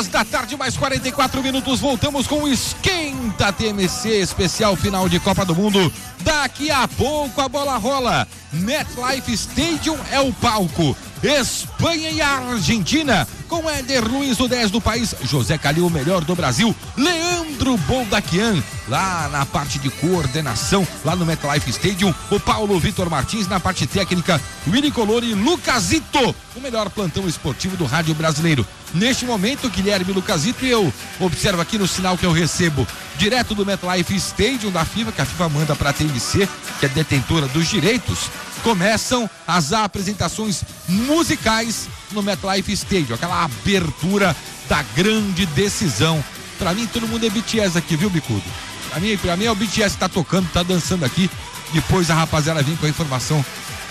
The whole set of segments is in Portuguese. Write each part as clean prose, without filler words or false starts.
da tarde, mais 44 minutos. Voltamos com o Esquenta TMC, especial final de Copa do Mundo. Daqui a pouco a bola rola. MetLife Stadium é o palco. Espanha e Argentina, com Éder Luiz, o 10 do país, José Calil, o melhor do Brasil, Leandro Boldaquian, lá na parte de coordenação, lá no MetLife Stadium, o Paulo Vitor Martins na parte técnica, Willy Colori e Lucasito, o melhor plantão esportivo do rádio brasileiro. Neste momento, Guilherme Lucasito, e eu observo aqui no sinal que eu recebo, direto do MetLife Stadium da FIFA, que a FIFA manda para a TMC, que é detentora dos direitos, começam as apresentações musicais no MetLife Stadium, aquela abertura da grande decisão. Pra mim, todo mundo é BTS aqui, viu, Bicudo? Pra mim é o BTS que tá tocando, tá dançando aqui. Depois a rapaziada vem com a informação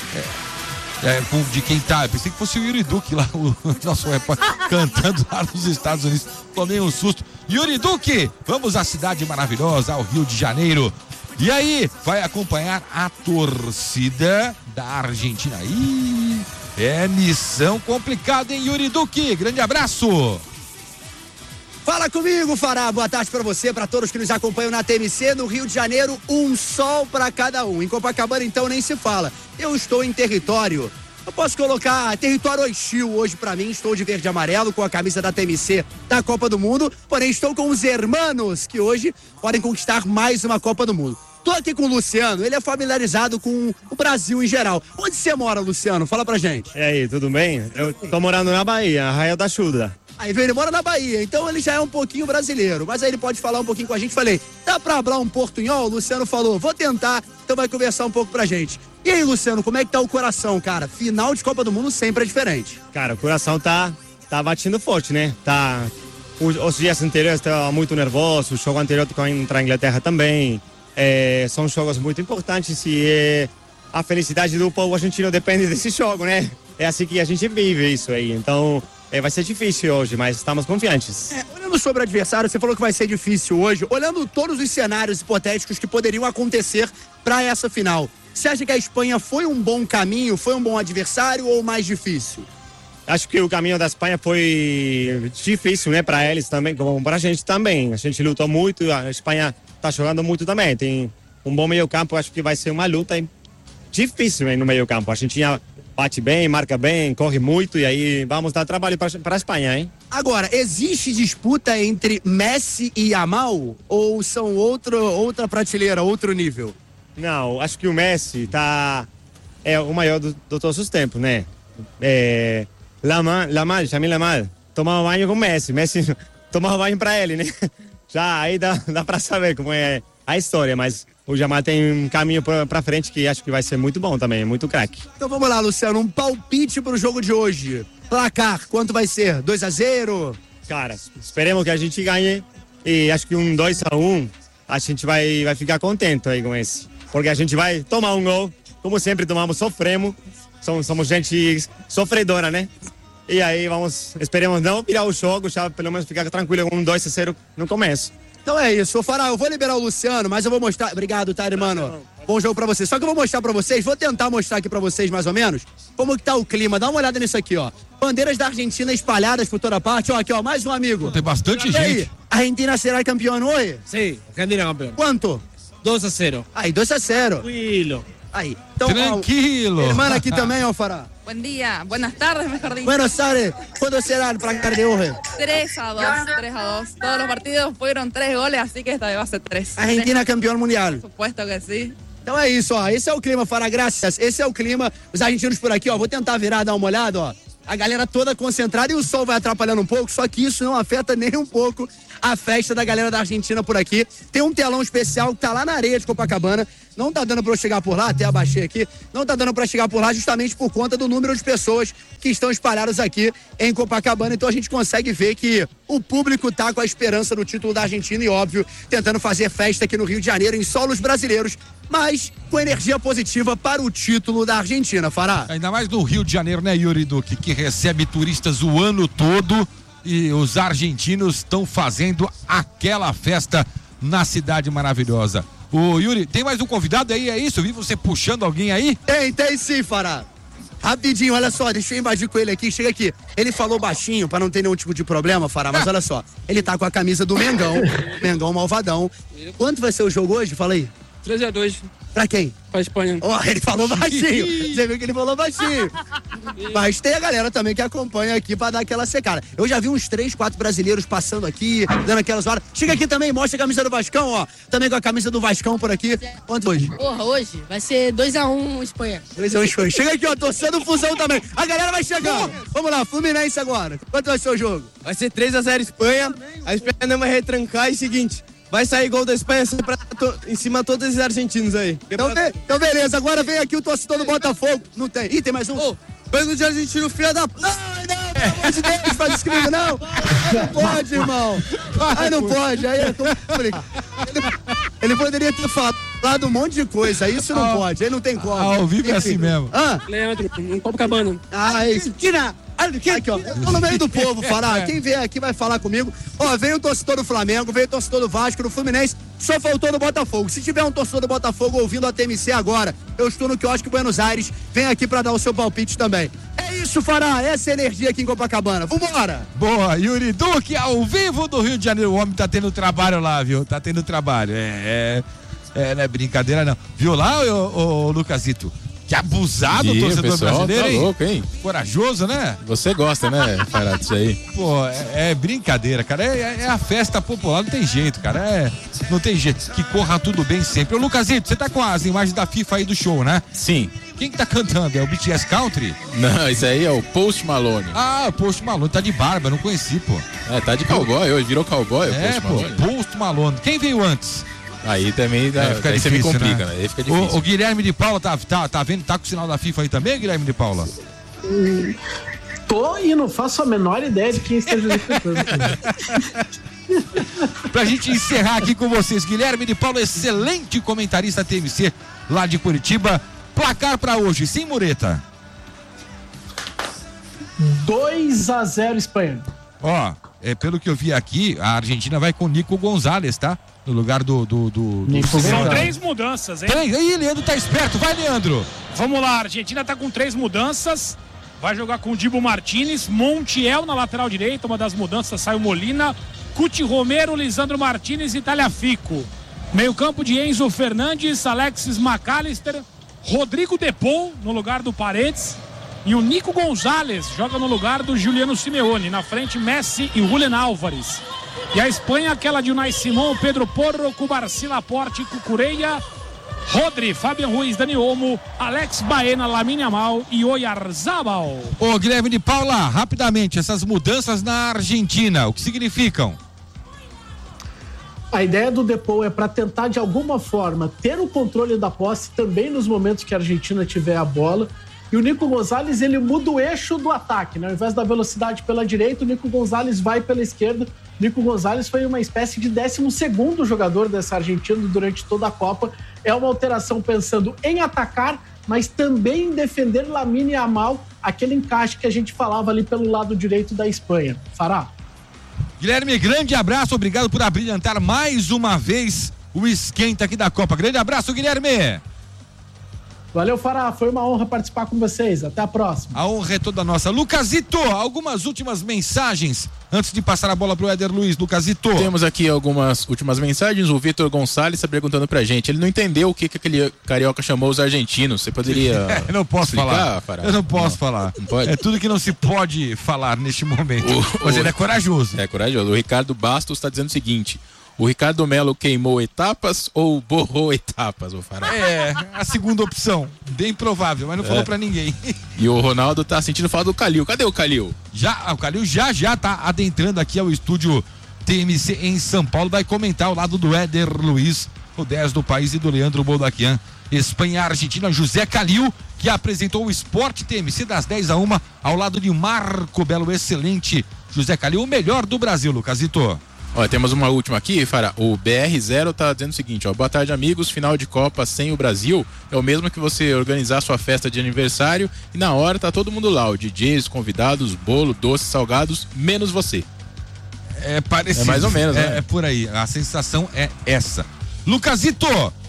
de quem tá. Eu pensei que fosse o Yuri Duque lá, o nosso repórter, cantando lá nos Estados Unidos. Tomei um susto. Yuri Duque, vamos à cidade maravilhosa, ao Rio de Janeiro. E aí, vai acompanhar a torcida da Argentina. Ih, é missão complicada, hein, Yuri Duque? Grande abraço. Fala comigo, Fará. Boa tarde pra você, pra todos que nos acompanham na TMC. No Rio de Janeiro, um sol pra cada um. Em Copacabana, então, nem se fala. Eu estou em território. Eu posso colocar território hostil hoje pra mim. Estou de verde e amarelo com a camisa da TMC da Copa do Mundo. Porém, estou com os hermanos que hoje podem conquistar mais uma Copa do Mundo. Tô aqui com o Luciano, ele é familiarizado com o Brasil em geral. Onde você mora, Luciano? Fala pra gente. E aí, tudo bem? Eu tô morando na Bahia, Arraial da Chuda. Aí ele mora na Bahia, então ele já é um pouquinho brasileiro, mas aí ele pode falar um pouquinho com a gente. Falei, dá pra falar um portunhol? O Luciano falou, vou tentar, então vai conversar um pouco pra gente. E aí, Luciano, como é que tá o coração, cara? Final de Copa do Mundo sempre é diferente. Cara, o coração tá batendo forte, né? Os dias anteriores estava muito nervoso, o jogo anterior contra a Inglaterra também. São jogos muito importantes e a felicidade do povo argentino depende desse jogo, né? É assim que a gente vive isso aí. Então, vai ser difícil hoje, mas estamos confiantes. Olhando sobre o adversário, você falou que vai ser difícil hoje. Olhando todos os cenários hipotéticos que poderiam acontecer para essa final, você acha que a Espanha foi um bom caminho, foi um bom adversário ou mais difícil? Acho que o caminho da Espanha foi difícil, né? Para eles também, como para a gente também. A gente lutou muito, a Espanha tá jogando muito também. Tem um bom meio campo, acho que vai ser uma luta difícil, hein, no meio campo. A Argentina bate bem, marca bem, corre muito e aí vamos dar trabalho para a Espanha, hein? Agora, existe disputa entre Messi e Yamal ou são outra prateleira, outro nível? Não, acho que o Messi é o maior de todos os tempos, né? Jamil Lamal, tomava banho com Messi tomava banho para ele, né? Já aí dá para saber como é a história, mas o Yamal tem um caminho para frente que acho que vai ser muito bom também, muito craque. Então vamos lá, Luciano, um palpite pro jogo de hoje. Placar, quanto vai ser? 2-0? Cara, esperemos que a gente ganhe e acho que um 2-1 a gente vai ficar contente aí com esse. Porque a gente vai tomar um gol, como sempre tomamos, sofremos, somos gente sofredora, né? E aí esperemos não virar o jogo, já pelo menos ficar tranquilo com um 2-0 no começo. Então é isso, Fará, eu vou liberar o Luciano, mas eu vou mostrar, obrigado, tá, irmão? Bom jogo pra vocês, só que eu vou mostrar pra vocês, vou tentar mostrar aqui pra vocês mais ou menos, como que tá o clima, dá uma olhada nisso aqui, ó. Bandeiras da Argentina espalhadas por toda parte, ó, aqui, ó, mais um amigo. Tem bastante gente. Aí, Argentina será campeão hoje? Sí, Argentina campeón. Quanto? 2-0. Aí, 2-0. Tranquilo. Aí, então, Tranquilo. Ó, irmã aqui também, ó, Fará. Buen día, buenas tardes, mejor dicho. Buenos Aires, ¿cuándo será el placar de hoy? 3-2, 3-2. Todos los partidos fueron 3 goles, así que esta vez va a ser 3. Argentina campeão mundial. Por supuesto que sí. Então é isso, ó. Esse é o clima, Fará, graças. Esse é o clima. Os argentinos por aqui, ó. Vou tentar virar, dar uma olhada, ó. A galera toda concentrada e o sol vai atrapalhando um pouco, só que isso não afeta nem um pouco a festa da galera da Argentina por aqui. Tem um telão especial que tá lá na areia de Copacabana. Não tá dando pra eu chegar por lá, até abaixei aqui. Não tá dando pra chegar por lá justamente por conta do número de pessoas que estão espalhadas aqui em Copacabana. Então a gente consegue ver que o público tá com a esperança do título da Argentina e, óbvio, tentando fazer festa aqui no Rio de Janeiro, em solos brasileiros, mas com energia positiva para o título da Argentina, Fará. Ainda mais no Rio de Janeiro, né, Yuri Duque, que recebe turistas o ano todo e os argentinos estão fazendo aquela festa na cidade maravilhosa. Ô, Yuri, tem mais um convidado aí, é isso? Eu vi você puxando alguém aí? Tem sim, Fará. Rapidinho, olha só, deixa eu invadir com ele aqui, chega aqui. Ele falou baixinho pra não ter nenhum tipo de problema, Fará, mas olha só, ele tá com a camisa do Mengão malvadão. Quanto vai ser o jogo hoje? Fala aí. 3-2 Pra quem? pra Espanha. Ó, ele falou baixinho. Você viu que ele falou baixinho. Mas tem a galera também que acompanha aqui pra dar aquela secada. Eu já vi uns 3, 4 brasileiros passando aqui, dando aquelas horas. Chega aqui também, mostra a camisa do Vascão, ó. Também com a camisa do Vascão por aqui. Quanto hoje? Porra, hoje vai ser 2-1 Espanha. 2-1 Espanha. Chega aqui, ó, torcendo Fusão também. A galera vai chegando. Vamos lá, Fluminense agora. Quanto vai ser o jogo? Vai ser 3-0 Espanha. A Espanha não vai retrancar. E seguinte, vai sair gol da Espanha em cima de todos esses argentinos aí. Então beleza, agora vem aqui o torcedor do Botafogo. Não tem. Ih, tem mais um? Bando de argentino, filha da... Não, pelo amor de Deus, faz isso comigo, não. Não pode, irmão. Aí não pode, aí é complicado. Ele poderia ter falado um monte de coisa, isso não pode, aí não tem como. Ao vivo é assim mesmo. Leandro, um Copacabana. É isso. Tira! Aqui, ó. Eu tô no meio do povo, Fará. Quem vier aqui vai falar comigo. Ó, veio o torcedor do Flamengo, veio o torcedor do Vasco, do Fluminense. Só faltou do Botafogo. Se tiver um torcedor do Botafogo ouvindo a TMC agora, eu estou no quiosque Buenos Aires. Vem aqui pra dar o seu palpite também. É isso, Fará. Essa é a energia aqui em Copacabana. Vambora! Boa, Yuri Duque, ao vivo do Rio de Janeiro. O homem tá tendo trabalho lá, viu? Tá tendo trabalho. Não é brincadeira, não. Viu lá, ô Lucasito? Que abusado o torcedor brasileiro, tá hein? Louco, hein? Corajoso, né? Você gosta, né, Fará, disso aí? Pô, é brincadeira, cara. É a festa popular, não tem jeito, cara. Não tem jeito. Que corra tudo bem sempre. Ô, Lucasito, você tá com as imagens da FIFA aí do show, né? Sim. Quem que tá cantando? É o BTS Country? Não, isso aí é o Post Malone. Ah, o Post Malone, tá de barba, eu não conheci, pô. Tá de cowboy, hoje virou cowboy, o Post Malone. Post Malone. Quem veio antes? Aí também fica aí difícil, você me complica, né? Aí fica difícil. O Guilherme de Paula tá vendo, tá com o sinal da FIFA aí também, Guilherme de Paula? Tô e não faço a menor ideia de quem esteja disputando. Pra gente encerrar aqui com vocês, Guilherme de Paula, excelente comentarista TMC lá de Curitiba. Placar pra hoje, sem mureta. 2-0 Espanha. Ó, pelo que eu vi aqui, a Argentina vai com o Nico Gonzalez, tá? No lugar do São 3 mudanças, hein? Ih, Leandro tá esperto, vai, Leandro. Vamos lá, a Argentina tá com 3 mudanças. Vai jogar com o Dibu Martínez, Montiel na lateral direita, uma das mudanças saiu Molina, Cuti Romero, Lisandro Martínez e Tagliafico. Meio campo de Enzo Fernandes, Alexis McAllister, Rodrigo Depou no lugar do Paredes e o Nico Gonzalez joga no lugar do Juliano Simeone. Na frente, Messi e Julián Álvares. E a Espanha, aquela de Unai Simón, Pedro Porro, Cubarsí Laporte, Cucurella, Rodri, Fabian Ruiz, Dani Olmo, Alex Baena, Lamine Yamal e Oyarzabal. Ô, Guilherme de Paula, rapidamente, essas mudanças na Argentina, o que significam? A ideia do Depou é para tentar, de alguma forma, ter o controle da posse também nos momentos que a Argentina tiver a bola. E o Nico Gonzalez, ele muda o eixo do ataque, né? Ao invés da velocidade pela direita, o Nico Gonzalez vai pela esquerda. O Nico Gonzalez foi uma espécie de 12º jogador dessa Argentina durante toda a Copa. É uma alteração pensando em atacar, mas também em defender Lamine Yamal, aquele encaixe que a gente falava ali pelo lado direito da Espanha. Fará? Guilherme, grande abraço, obrigado por abrilhantar mais uma vez o esquenta aqui da Copa. Grande abraço, Guilherme. Valeu, Fará, foi uma honra participar com vocês, até a próxima. A honra é toda nossa. Lucasito, algumas últimas mensagens antes de passar a bola pro Éder Luiz. Lucasito. Temos aqui algumas últimas mensagens. O Vitor Gonçalves está perguntando pra gente, ele não entendeu o que aquele carioca chamou os argentinos. Você poderia eu não posso explicar, falar. Eu não posso falar. Não pode? É tudo que não se pode falar neste momento. Mas ele é corajoso. É corajoso. O Ricardo Bastos está dizendo o seguinte: o Ricardo Melo queimou etapas ou borrou etapas, o Fará? É, a segunda opção. Bem provável, mas não falou pra ninguém. E o Ronaldo tá sentindo falta do Calil. Cadê o Calil? O Calil já tá adentrando aqui ao estúdio TMC em São Paulo. Vai comentar ao lado do Éder Luiz, o 10 do país, e do Leandro Boldaquian. Espanha e Argentina, José Calil, que apresentou o Esporte TMC das 10-1 ao lado de Marco Belo. Excelente José Calil, o melhor do Brasil, Lucasito. Ó, temos uma última aqui, Fará. O BR0 tá dizendo o seguinte, ó: boa tarde, amigos, final de Copa sem o Brasil é o mesmo que você organizar sua festa de aniversário e na hora tá todo mundo lá, o DJs, convidados, bolo, doces, salgados, menos você. É parecido. É mais ou menos, né? É por aí, a sensação é essa. Lucasito,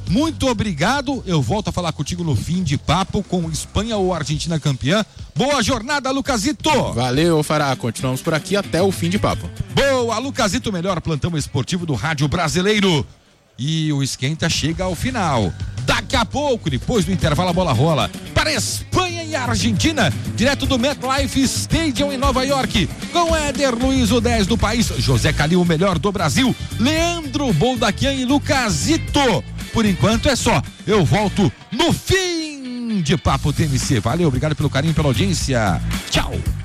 Muito obrigado. Eu volto a falar contigo no fim de papo com Espanha ou Argentina campeã. Boa jornada, Lucasito. Valeu, Fará. Continuamos por aqui até o fim de papo. Boa, Lucasito, melhor plantão esportivo do rádio brasileiro. E o Esquenta chega ao final. Daqui a pouco, depois do intervalo, a bola rola para Espanha e Argentina, direto do MetLife Stadium em Nova York, com Éder Luiz, o 10 do país, José Calil, o melhor do Brasil, Leandro Boldaquian e Lucasito. Por enquanto é só. Eu volto no fim de Papo TMC. Valeu, obrigado pelo carinho, pela audiência. Tchau.